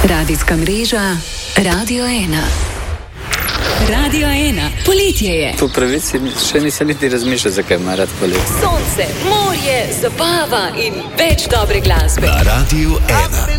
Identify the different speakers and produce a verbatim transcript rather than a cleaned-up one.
Speaker 1: Radijska mreža Radio ena. Radio ena. Poletje je.
Speaker 2: Po pravici še nisem niti razmišljal, zakaj ima rad poletje.
Speaker 1: Sonce, morje, zabava in več dobre glasbe.
Speaker 3: Na Radio ena.